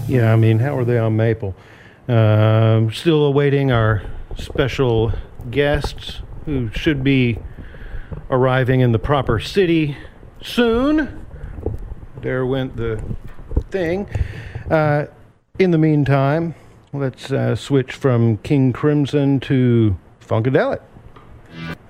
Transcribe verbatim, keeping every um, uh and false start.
Yeah, I mean, how are they on Maple? Um, still awaiting our special guests who should be arriving in the proper city soon. There went the thing. Uh, in the meantime, let's uh, switch from King Crimson to Funkadelic.